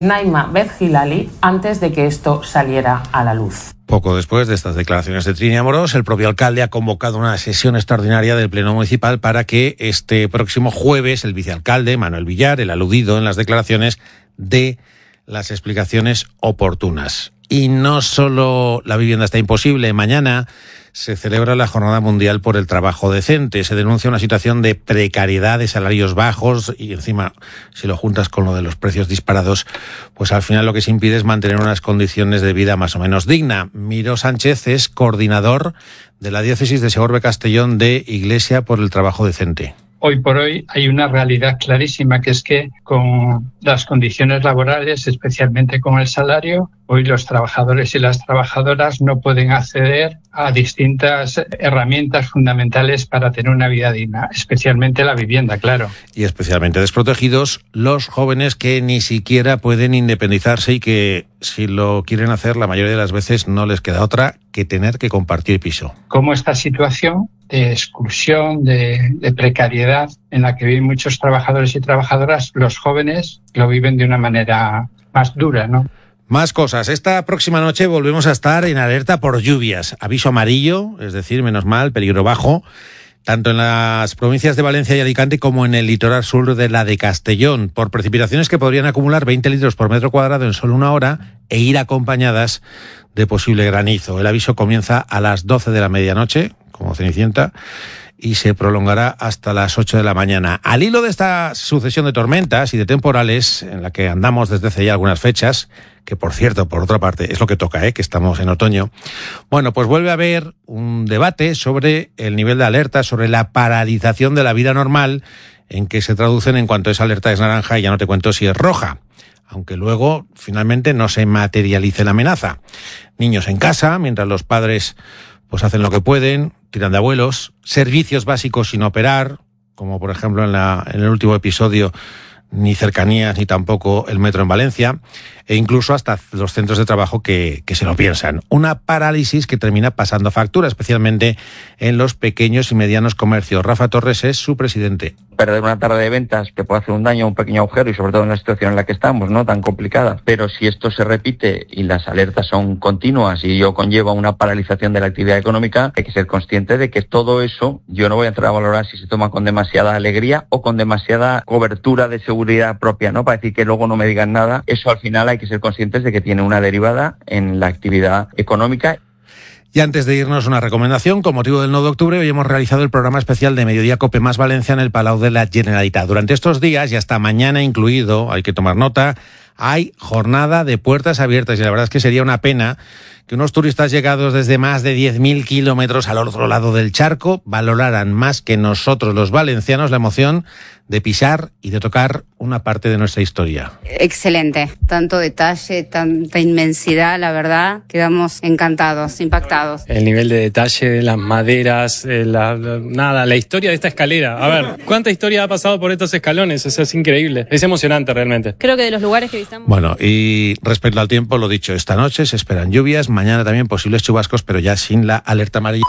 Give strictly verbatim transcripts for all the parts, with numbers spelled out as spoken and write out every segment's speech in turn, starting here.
Naima Bezhilali antes de que esto saliera a la luz. Poco después de estas declaraciones de Trini Amorós, el propio alcalde ha convocado una sesión extraordinaria del Pleno Municipal para que este próximo jueves el vicealcalde, Manuel Villar, el aludido en las declaraciones, dé las explicaciones oportunas. Y no solo la vivienda está imposible. Mañana se celebra la Jornada Mundial por el Trabajo Decente. Se denuncia una situación de precariedad, de salarios bajos y encima, si lo juntas con lo de los precios disparados, pues al final lo que se impide es mantener unas condiciones de vida más o menos digna. Miró Sánchez es coordinador de la diócesis de Segorbe-Castellón de Iglesia por el Trabajo Decente. Hoy por hoy hay una realidad clarísima, que es que con las condiciones laborales, especialmente con el salario, hoy los trabajadores y las trabajadoras no pueden acceder a distintas herramientas fundamentales para tener una vida digna, especialmente la vivienda, claro. Y especialmente desprotegidos los jóvenes que ni siquiera pueden independizarse y que, si lo quieren hacer, la mayoría de las veces no les queda otra que tener que compartir piso. Como esta situación de exclusión, de, de precariedad en la que viven muchos trabajadores y trabajadoras, los jóvenes lo viven de una manera más dura, ¿no? Más cosas. Esta próxima noche volvemos a estar en alerta por lluvias. Aviso amarillo, es decir, menos mal, peligro bajo, tanto en las provincias de Valencia y Alicante como en el litoral sur de la de Castellón, por precipitaciones que podrían acumular veinte litros por metro cuadrado en solo una hora e ir acompañadas de posible granizo. El aviso comienza a las doce de la medianoche, como Cenicienta, y se prolongará hasta las ocho de la mañana. Al hilo de esta sucesión de tormentas y de temporales en la que andamos desde hace ya algunas fechas, que por cierto, por otra parte, es lo que toca, ¿eh? que estamos en otoño, bueno, pues vuelve a haber un debate sobre el nivel de alerta, sobre la paralización de la vida normal, en que se traducen en cuanto esa alerta es naranja y ya no te cuento si es roja, aunque luego finalmente no se materialice la amenaza. Niños en casa, mientras los padres pues hacen lo que pueden, tiran de abuelos, servicios básicos sin operar, como por ejemplo en, la, en el último episodio, ni cercanías ni tampoco el metro en Valencia, e incluso hasta los centros de trabajo que, que se lo piensan. Una parálisis que termina pasando factura, especialmente en los pequeños y medianos comercios. Rafa Torres es su presidente. Perder una tarde de ventas que puede hacer un daño, un pequeño agujero, y sobre todo en la situación en la que estamos, ¿no? Tan complicada. Pero si esto se repite y las alertas son continuas y ello conlleva una paralización de la actividad económica, hay que ser consciente de que todo eso, yo no voy a entrar a valorar si se toma con demasiada alegría o con demasiada cobertura de seguridad propia, ¿no? Para decir que luego no me digan nada. Eso al final hay que ser conscientes de que tiene una derivada en la actividad económica. Y antes de irnos, una recomendación. Con motivo del nueve de octubre, hoy hemos realizado el programa especial de Mediodía Cope más Valencia en el Palau de la Generalitat. Durante estos días, y hasta mañana incluido, hay que tomar nota, hay jornada de puertas abiertas. Y la verdad es que sería una pena que unos turistas llegados desde más de diez mil kilómetros al otro lado del charco valoraran más que nosotros los valencianos la emoción de pisar y de tocar una parte de nuestra historia. Excelente. Tanto detalle, tanta inmensidad, la verdad, quedamos encantados, impactados. El nivel de detalle, las maderas, la, la, nada, la historia de esta escalera. A ver, ¿cuánta historia ha pasado por estos escalones? Eso es increíble. Es emocionante realmente. Creo que de los lugares que visitamos... Bueno, y respecto al tiempo, lo dicho, esta noche se esperan lluvias, mañana también posibles chubascos, pero ya sin la alerta amarilla.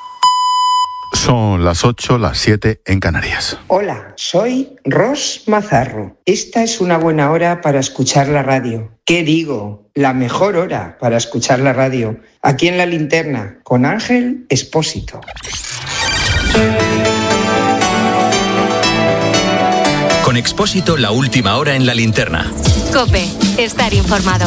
Son las ocho, las siete en Canarias. Hola, soy Ros Mazarro. Esta es una buena hora para escuchar la radio. ¿Qué digo? La mejor hora para escuchar la radio. Aquí en La Linterna, con Ángel Expósito. Con Expósito, la última hora en La Linterna. COPE, estar informado.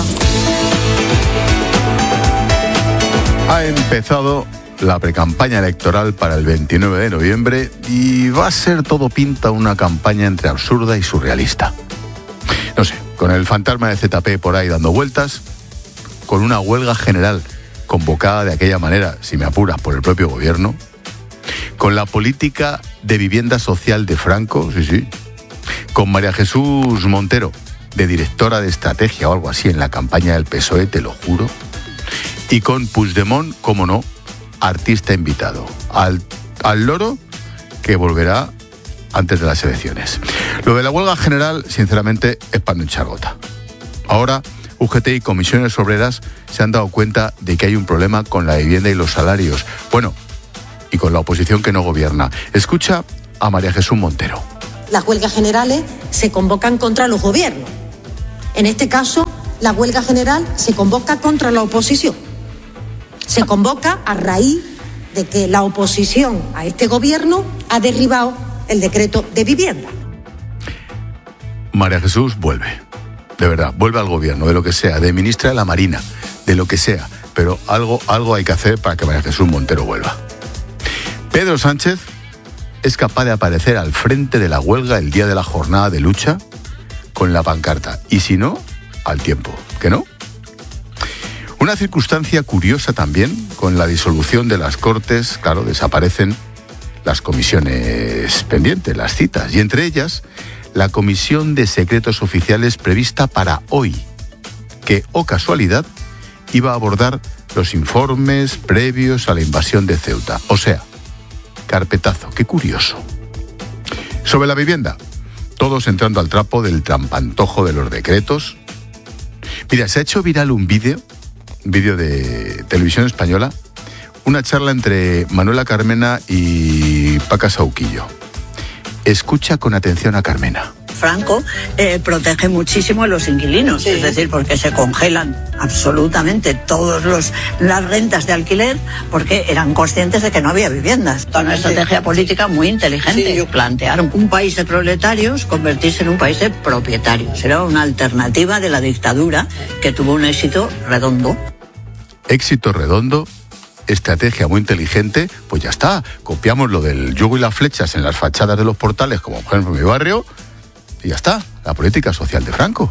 Ha empezado la precampaña electoral para el veintinueve de noviembre y va a ser todo pinta una campaña entre absurda y surrealista. No sé, con el fantasma de Z P por ahí dando vueltas, con una huelga general convocada de aquella manera, si me apuras, por el propio gobierno, con la política de vivienda social de Franco, sí, sí, con María Jesús Montero, de directora de estrategia o algo así en la campaña del P S O E, te lo juro, y con Puigdemont, como no, artista invitado, al, al loro que volverá antes de las elecciones. Lo de la huelga general, sinceramente, es pan de echar gota. Ahora, U G T y comisiones obreras se han dado cuenta de que hay un problema con la vivienda y los salarios. Bueno, y con la oposición que no gobierna. Escucha a María Jesús Montero. Las huelgas generales se convocan contra los gobiernos. En este caso, la huelga general se convoca contra la oposición. Se convoca a raíz de que la oposición a este gobierno ha derribado el decreto de vivienda. María Jesús vuelve, de verdad, vuelve al gobierno, de lo que sea, de ministra de la Marina, de lo que sea, pero algo, algo hay que hacer para que María Jesús Montero vuelva. Pedro Sánchez es capaz de aparecer al frente de la huelga el día de la jornada de lucha con la pancarta, y si no, al tiempo, ¿que no? Una circunstancia curiosa también, con la disolución de las Cortes, claro, desaparecen las comisiones pendientes, las citas, y entre ellas la Comisión de Secretos Oficiales prevista para hoy, que, oh casualidad, iba a abordar los informes previos a la invasión de Ceuta. O sea, carpetazo, qué curioso. Sobre la vivienda, todos entrando al trapo del trampantojo de los decretos. Mira, se ha hecho viral un vídeo, un vídeo de Televisión Española, una charla entre Manuela Carmena y Paca Sauquillo. Escucha con atención a Carmena. Franco eh, protege muchísimo a los inquilinos, sí. Es decir, porque se congelan absolutamente todas las rentas de alquiler porque eran conscientes de que no había viviendas. Una estrategia política muy inteligente. Sí. Plantearon un país de proletarios convertirse en un país de propietarios. Era una alternativa de la dictadura que tuvo un éxito redondo. Éxito redondo, estrategia muy inteligente, pues ya está. Copiamos lo del yugo y las flechas en las fachadas de los portales, como por ejemplo en mi barrio, y ya está, la política social de Franco.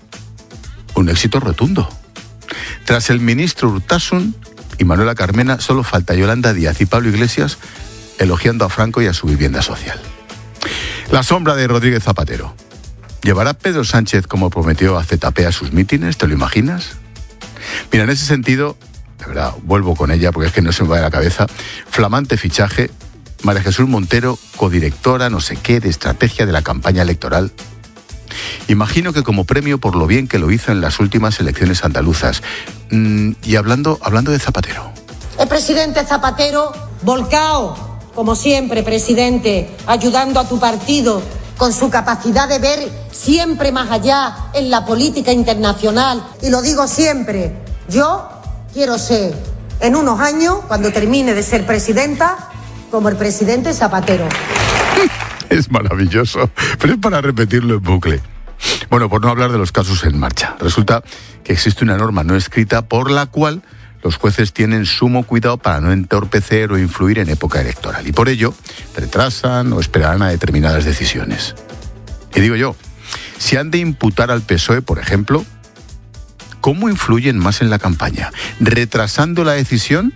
Un éxito rotundo. Tras el ministro Urtasun y Manuela Carmena, solo falta Yolanda Díaz y Pablo Iglesias elogiando a Franco y a su vivienda social. La sombra de Rodríguez Zapatero. ¿Llevará Pedro Sánchez, como prometió, a Z P a sus mítines? ¿Te lo imaginas? Mira, en ese sentido, de verdad, vuelvo con ella porque es que no se me va de la cabeza. Flamante fichaje. María Jesús Montero, codirectora, no sé qué, de estrategia de la campaña electoral. Imagino que como premio por lo bien que lo hizo en las últimas elecciones andaluzas. Mm, y hablando, hablando de Zapatero. El presidente Zapatero, volcao, como siempre, presidente, ayudando a tu partido con su capacidad de ver siempre más allá en la política internacional. Y lo digo siempre, yo quiero ser, en unos años, cuando termine de ser presidenta, como el presidente Zapatero. Es maravilloso, pero es para repetirlo en bucle. Bueno, por no hablar de los casos en marcha. Resulta que existe una norma no escrita por la cual los jueces tienen sumo cuidado para no entorpecer o influir en época electoral. Y por ello, retrasan o esperarán a determinadas decisiones. Y digo yo, si han de imputar al P S O E, por ejemplo, ¿cómo influyen más en la campaña? ¿Retrasando la decisión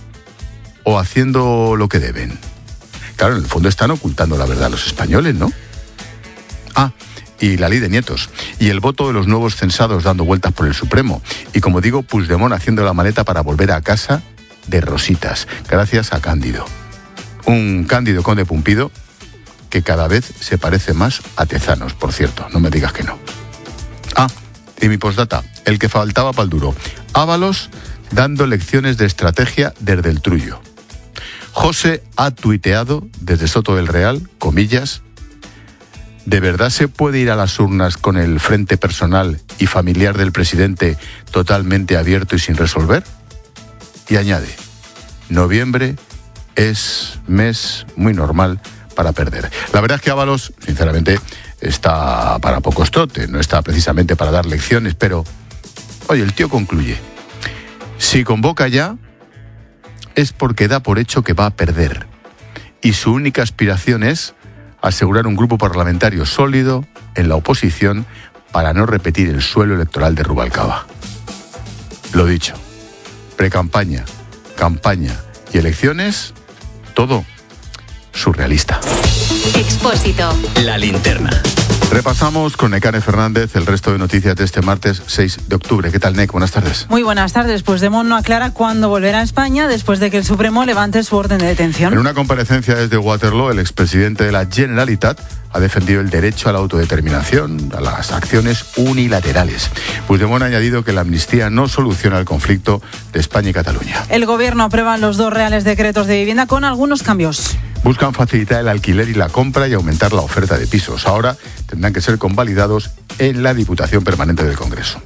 o haciendo lo que deben? Claro, en el fondo están ocultando la verdad a los españoles, ¿no? Ah, y la ley de nietos. Y el voto de los nuevos censados dando vueltas por el Supremo. Y como digo, Puigdemont haciendo la maleta para volver a casa de rositas, gracias a Cándido. Un Cándido Conde Pumpido que cada vez se parece más a Tezanos, por cierto, no me digas que no. Ah, y mi postdata, el que faltaba pa'l duro. Ábalos dando lecciones de estrategia desde el trullo. José ha tuiteado desde Soto del Real, comillas, ¿de verdad se puede ir a las urnas con el frente personal y familiar del presidente totalmente abierto y sin resolver? Y añade, noviembre es mes muy normal para perder. La verdad es que Ábalos, sinceramente, está para pocos trotes, no está precisamente para dar lecciones, pero, oye, el tío concluye. Si convoca ya, es porque da por hecho que va a perder. Y su única aspiración es asegurar un grupo parlamentario sólido en la oposición para no repetir el suelo electoral de Rubalcaba. Lo dicho, precampaña, campaña y elecciones, todo surrealista. Expósito. La linterna. Repasamos con Nekane Fernández el resto de noticias de este martes seis de octubre. ¿Qué tal, Nek? Buenas tardes. Muy buenas tardes. Puigdemont no aclara cuándo volverá a España después de que el Supremo levante su orden de detención. En una comparecencia desde Waterloo, el expresidente de la Generalitat ha defendido el derecho a la autodeterminación, a las acciones unilaterales. Puigdemont ha añadido que la amnistía no soluciona el conflicto de España y Cataluña. El gobierno aprueba los dos reales decretos de vivienda con algunos cambios. Buscan facilitar el alquiler y la compra y aumentar la oferta de pisos. Ahora tendrán que ser convalidados en la Diputación Permanente del Congreso.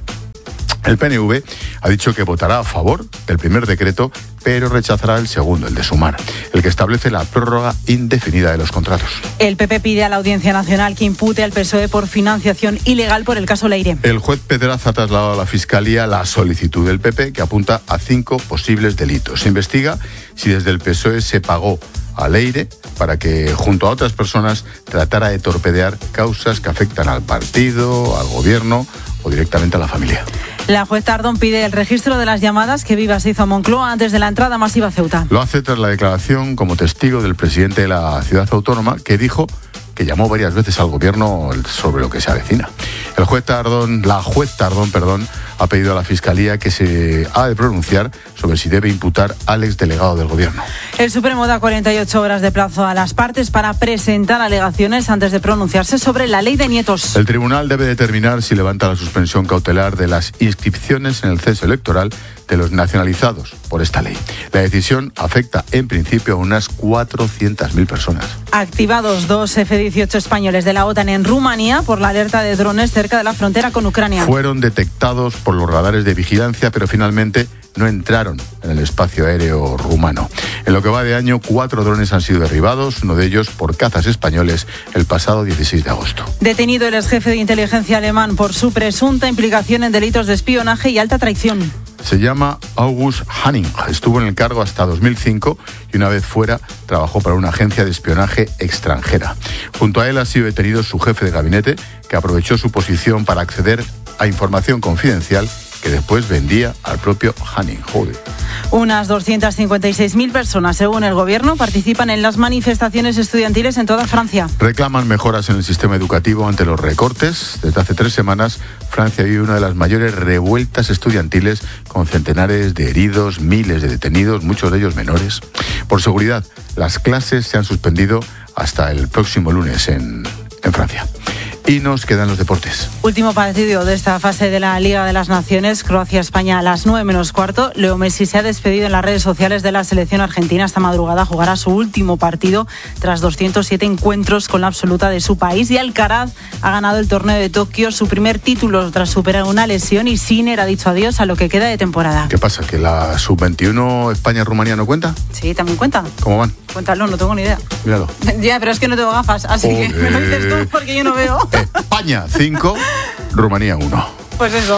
El P N V ha dicho que votará a favor del primer decreto, pero rechazará el segundo, el de Sumar, el que establece la prórroga indefinida de los contratos. El P P pide a la Audiencia Nacional que impute al P S O E por financiación ilegal por el caso Leire. El juez Pedraza ha trasladado a la Fiscalía la solicitud del P P, que apunta a cinco posibles delitos. Se investiga si desde el P S O E se pagó a Leire para que, junto a otras personas, tratara de torpedear causas que afectan al partido, al gobierno o directamente a la familia. La juez Tardón pide el registro de las llamadas que Vivas hizo a Moncloa antes de la entrada masiva a Ceuta. Lo hace tras la declaración como testigo del presidente de la ciudad autónoma, que dijo que llamó varias veces al gobierno sobre lo que se avecina. El juez Tardón, la juez Tardón, perdón, ha pedido a la Fiscalía que se ha de pronunciar sobre si debe imputar al exdelegado del gobierno. El Supremo da cuarenta y ocho horas de plazo a las partes para presentar alegaciones antes de pronunciarse sobre la ley de nietos. El tribunal debe determinar si levanta la suspensión cautelar de las inscripciones en el censo electoral de los nacionalizados por esta ley. La decisión afecta en principio a unas cuatrocientas mil personas. Activados dos F dieciocho españoles de la OTAN en Rumanía por la alerta de drones cerca de la frontera con Ucrania. Fueron detectados por los radares de vigilancia, pero finalmente no entraron en el espacio aéreo rumano. En lo que va de año, cuatro drones han sido derribados, uno de ellos por cazas españoles, el pasado dieciséis de agosto. Detenido el exjefe de inteligencia alemán por su presunta implicación en delitos de espionaje y alta traición. Se llama August Hanning. Estuvo en el cargo hasta dos mil cinco y una vez fuera trabajó para una agencia de espionaje extranjera. Junto a él ha sido detenido su jefe de gabinete, que aprovechó su posición para acceder a información confidencial que después vendía al propio Hanning. Joder. Unas doscientas cincuenta y seis mil personas, según el gobierno, participan en las manifestaciones estudiantiles en toda Francia. Reclaman mejoras en el sistema educativo ante los recortes. Desde hace tres semanas, Francia vive una de las mayores revueltas estudiantiles, con centenares de heridos, miles de detenidos, muchos de ellos menores. Por seguridad, las clases se han suspendido hasta el próximo lunes en, en Francia. Y nos quedan los deportes. Último partido de esta fase de la Liga de las Naciones, Croacia-España a las nueve menos cuarto. Leo Messi se ha despedido en las redes sociales de la selección argentina. Esta madrugada jugará su último partido tras doscientos siete encuentros con la absoluta de su país. Y Alcaraz ha ganado el torneo de Tokio, su primer título tras superar una lesión, y Sinner ha dicho adiós a lo que queda de temporada. ¿Qué pasa? ¿Que la sub veintiuno España-Rumanía no cuenta? Sí, también cuenta. ¿Cómo van? Cuéntalo, no tengo ni idea. Míralo. Ya, pero es que no tengo gafas, así Joder. que me lo dices tú porque yo no veo. España cinco, Rumanía uno. Pues eso.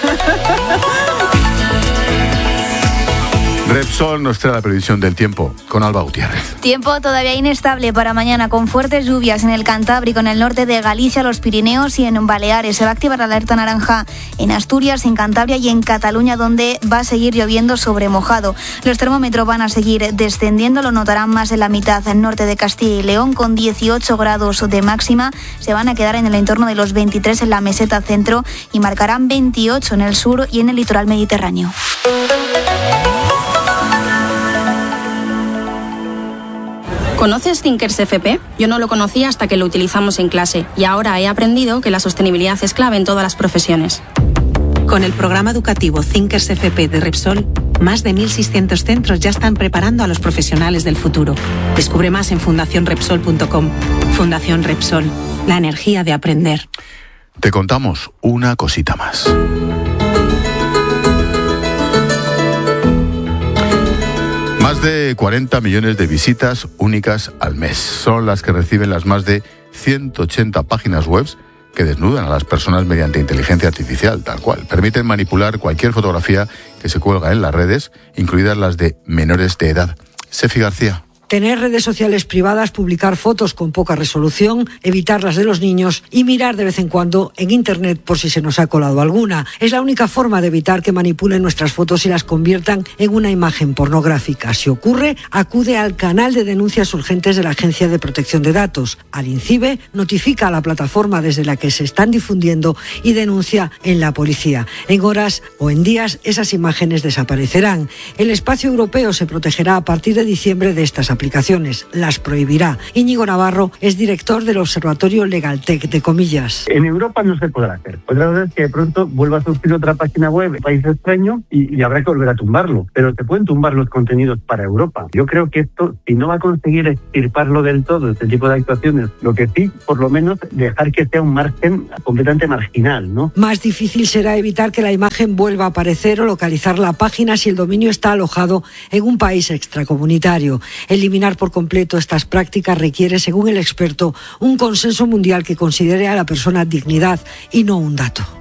Repsol nos trae la previsión del tiempo con Alba Gutiérrez. Tiempo todavía inestable para mañana, con fuertes lluvias en el Cantábrico, en el norte de Galicia, los Pirineos y en Baleares. Se va a activar la alerta naranja en Asturias, en Cantabria y en Cataluña, donde va a seguir lloviendo sobre mojado. Los termómetros van a seguir descendiendo, lo notarán más en la mitad norte de Castilla y León, con dieciocho grados de máxima. Se van a quedar en el entorno de los veintitrés en la meseta centro y marcarán veintiocho en el sur y en el litoral mediterráneo. ¿Conoces Thinkers F P? Yo no lo conocía hasta que lo utilizamos en clase y ahora he aprendido que la sostenibilidad es clave en todas las profesiones. Con el programa educativo Thinkers F P de Repsol, más de mil seiscientos centros ya están preparando a los profesionales del futuro. Descubre más en fundación repsol punto com. Fundación Repsol, la energía de aprender. Te contamos una cosita más. Más de cuarenta millones de visitas únicas al mes son las que reciben las más de ciento ochenta páginas web que desnudan a las personas mediante inteligencia artificial, tal cual. Permiten manipular cualquier fotografía que se cuelga en las redes, incluidas las de menores de edad. Sefi García. Tener redes sociales privadas, publicar fotos con poca resolución, evitar las de los niños y mirar de vez en cuando en Internet por si se nos ha colado alguna. Es la única forma de evitar que manipulen nuestras fotos y las conviertan en una imagen pornográfica. Si ocurre, acude al canal de denuncias urgentes de la Agencia de Protección de Datos. Al INCIBE, notifica a la plataforma desde la que se están difundiendo y denuncia en la policía. En horas o en días, esas imágenes desaparecerán. El espacio europeo se protegerá a partir de diciembre de estas aplicaciones. aplicaciones, las prohibirá. Íñigo Navarro es director del Observatorio Legaltech de Comillas. En Europa no se podrá hacer. Otra cosa es que de pronto vuelva a surgir otra página web, país extraño, y, y habrá que volver a tumbarlo. Pero se pueden tumbar los contenidos para Europa. Yo creo que esto, si no va a conseguir extirparlo del todo, este tipo de actuaciones, lo que sí, por lo menos, dejar que sea un margen completamente marginal, ¿no? Más difícil será evitar que la imagen vuelva a aparecer o localizar la página si el dominio está alojado en un país extracomunitario. Eliminar por completo estas prácticas requiere, según el experto, un consenso mundial que considere a la persona dignidad y no un dato.